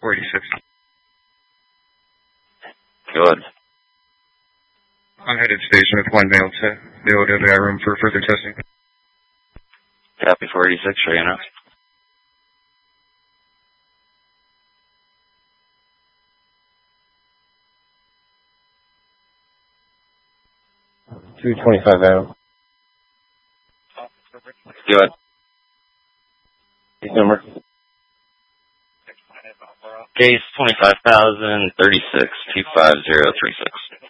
486. Go ahead. I'm headed station with one male to the OWI room for further testing. Copy 486, sure you know. $225 Adam. Go ahead. Case number? Case 25,036 25036.